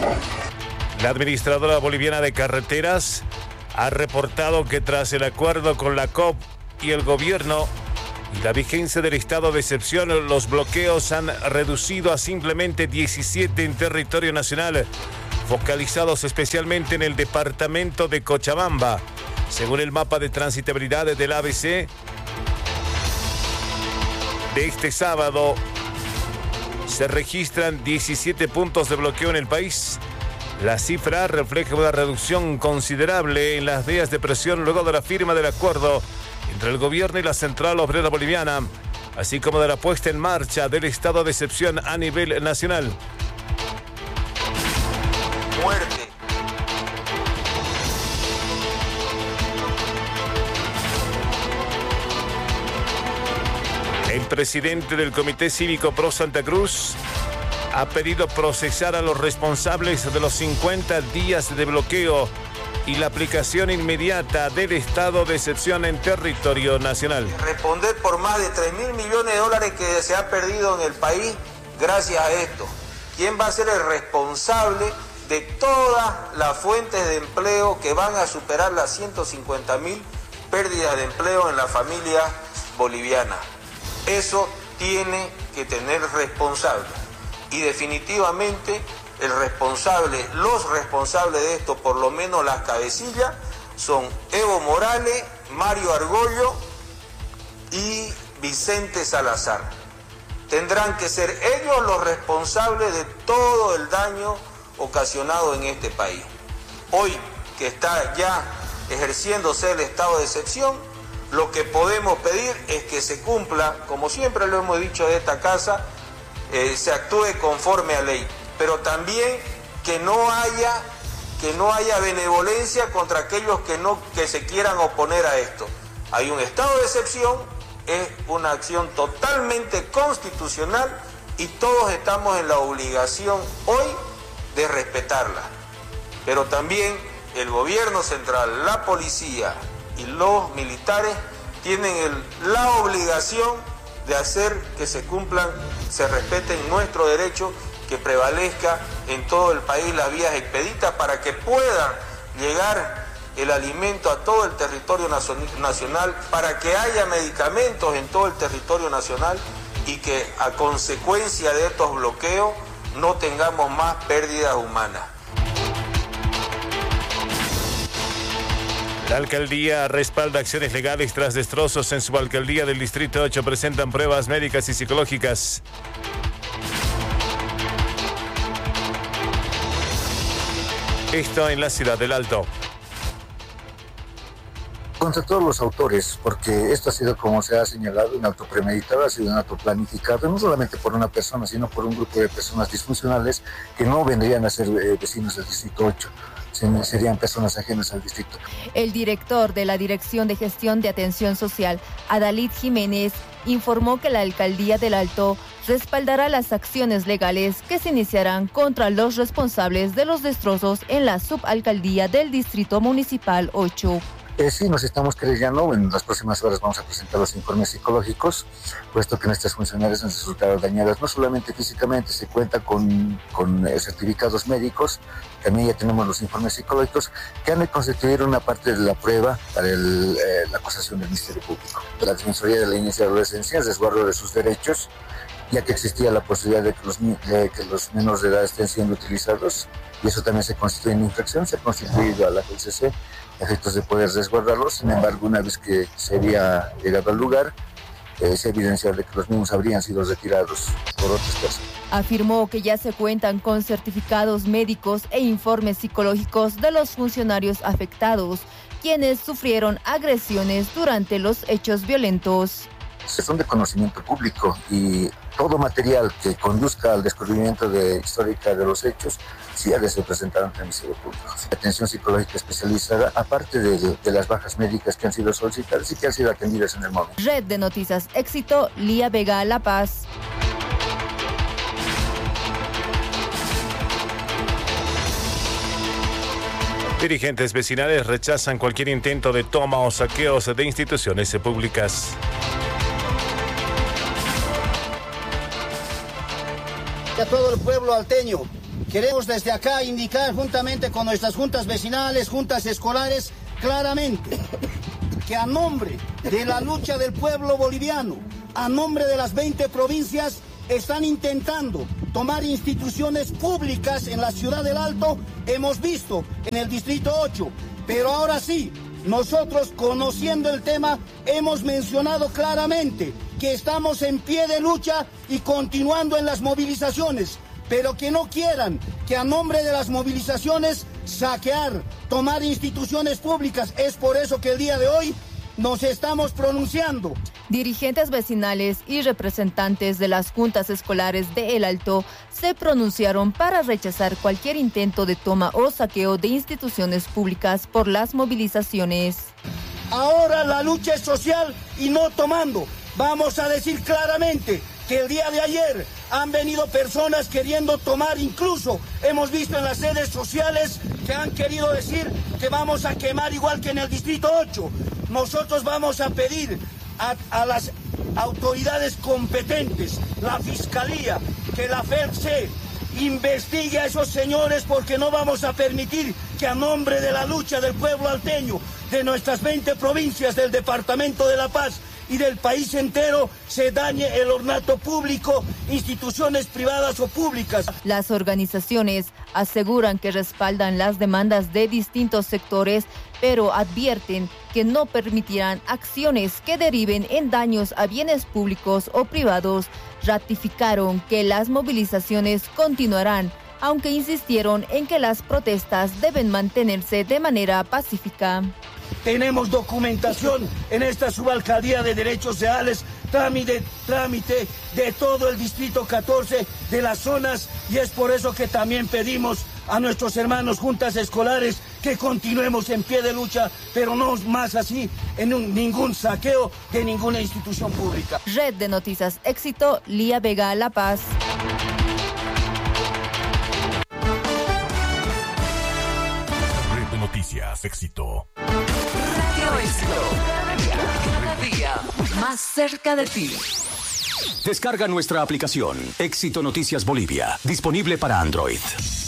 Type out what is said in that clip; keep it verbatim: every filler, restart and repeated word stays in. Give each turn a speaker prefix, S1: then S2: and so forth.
S1: La administradora boliviana de carreteras ha reportado que tras el acuerdo con la C O P y el gobierno y la vigencia del estado de excepción, los bloqueos han reducido a simplemente diecisiete en territorio nacional, focalizados especialmente en el departamento de Cochabamba. Según el mapa de transitabilidad del A B C de este sábado, se registran diecisiete puntos de bloqueo en el país. La cifra refleja una reducción considerable en las vías de presión luego de la firma del acuerdo entre el gobierno y la Central Obrera Boliviana, así como de la puesta en marcha del estado de excepción a nivel nacional.
S2: Muerte.
S1: El presidente del Comité Cívico Pro Santa Cruz ha pedido procesar a los responsables de los cincuenta días de bloqueo y la aplicación inmediata del estado de excepción en territorio nacional.
S2: Responder por más de tres mil millones de dólares que se ha perdido en el país gracias a esto. ¿Quién va a ser el responsable de todas las fuentes de empleo que van a superar las ciento cincuenta mil pérdidas de empleo en la familia boliviana? Eso tiene que tener responsable. Y definitivamente el responsable, los responsables de esto, por lo menos las cabecillas, son Evo Morales, Mario Argollo y Vicente Salazar. Tendrán que ser ellos los responsables de todo el daño ocasionado en este país. Hoy, que está ya ejerciéndose el estado de excepción, lo que podemos pedir es que se cumpla, como siempre lo hemos dicho de esta casa, eh, se actúe conforme a ley, pero también que no haya, que no haya benevolencia contra aquellos que, no, que se quieran oponer a esto. Hay un estado de excepción, es una acción totalmente constitucional y todos estamos en la obligación hoy de respetarla. Pero también el gobierno central, la policía y los militares tienen el, la obligación de hacer que se cumplan, se respeten nuestros derechos, que prevalezca en todo el país las vías expeditas para que puedan llegar el alimento a todo el territorio nacional, para que haya medicamentos en todo el territorio nacional y que a consecuencia de estos bloqueos no tengamos más pérdidas humanas.
S1: La alcaldía respalda acciones legales tras destrozos en su alcaldía del Distrito ocho. Presentan pruebas médicas y psicológicas. Esto en la ciudad del Alto.
S3: Contra todos los autores, porque esto ha sido, como se ha señalado, un acto premeditado, ha sido un acto planificado, no solamente por una persona, sino por un grupo de personas disfuncionales que no vendrían a ser eh, vecinos del Distrito ocho. Serían personas ajenas al distrito.
S4: El director de la Dirección de Gestión de Atención Social, Adalid Jiménez, informó que la Alcaldía del Alto respaldará las acciones legales que se iniciarán contra los responsables de los destrozos en la subalcaldía del Distrito Municipal ocho.
S3: Eh, sí, nos estamos creyendo, en las próximas horas vamos a presentar los informes psicológicos, puesto que nuestras funcionarias han resultado dañadas, no solamente físicamente, se cuenta con, con eh, certificados médicos, también ya tenemos los informes psicológicos que han de constituir una parte de la prueba para el, eh, la acusación del Ministerio Público. La Defensoría de la Niñez y Adolescencia, resguardo de sus derechos, ya que existía la posibilidad de que los, de que los menores de edad estén siendo utilizados, y eso también se constituye en infracción, se ha constituido a la G C C efectos de poder resguardarlos. Sin embargo, una vez que se había llegado al lugar, eh, se ha evidenciado de que los mismos habrían sido retirados por otras personas.
S4: Afirmó que ya se cuentan con certificados médicos e informes psicológicos de los funcionarios afectados, quienes sufrieron agresiones durante los hechos violentos.
S3: Son de conocimiento público y todo material que conduzca al descubrimiento de histórica de los hechos sí ha de ser presentado ante el Ministerio Público. Atención psicológica especializada, aparte de, de las bajas médicas que han sido solicitadas y que han sido atendidas en el momento.
S4: Red de Noticias Éxito, Lía Vega, La Paz.
S1: Dirigentes vecinales rechazan cualquier intento de toma o saqueos de instituciones públicas.
S5: A todo el pueblo alteño Queremos desde acá indicar juntamente con nuestras juntas vecinales, juntas escolares, claramente que a nombre de la lucha del pueblo boliviano, a nombre de las veinte provincias, están intentando tomar instituciones públicas en la ciudad del Alto. Hemos visto en el distrito ocho, pero ahora sí, nosotros, conociendo el tema, hemos mencionado claramente que estamos en pie de lucha y continuando en las movilizaciones, pero que no quieran que a nombre de las movilizaciones saquear, tomar instituciones públicas. Es por eso que el día de hoy nos estamos pronunciando.
S4: Dirigentes vecinales y representantes de las juntas escolares de El Alto se pronunciaron para rechazar cualquier intento de toma o saqueo de instituciones públicas por las movilizaciones.
S5: Ahora la lucha es social y no tomando. Vamos a decir claramente que el día de ayer han venido personas queriendo tomar, incluso hemos visto en las redes sociales que han querido decir que vamos a quemar igual que en el distrito ocho. Nosotros vamos a pedir a, a las autoridades competentes, la Fiscalía, que la F E R C investigue a esos señores, porque no vamos a permitir que a nombre de la lucha del pueblo alteño, de nuestras veinte provincias, del Departamento de La Paz y del país entero, se dañe el ornato público, instituciones privadas o públicas.
S4: Las organizaciones aseguran que respaldan las demandas de distintos sectores, pero advierten que no permitirán acciones que deriven en daños a bienes públicos o privados. Ratificaron que las movilizaciones continuarán, aunque insistieron en que las protestas deben mantenerse de manera pacífica.
S5: Tenemos documentación en esta subalcaldía de derechos reales, trámite, trámite de todo el distrito catorce, de las zonas, y es por eso que también pedimos a nuestros hermanos juntas escolares que continuemos en pie de lucha, pero no más así, en un, ningún saqueo de ninguna institución pública.
S4: Red de Noticias Éxito, Lía Vega, La Paz.
S6: Red de Noticias Éxito.
S7: Radio Éxito. Cada día más cerca de ti.
S8: Descarga nuestra aplicación Éxito Noticias Bolivia, disponible para Android.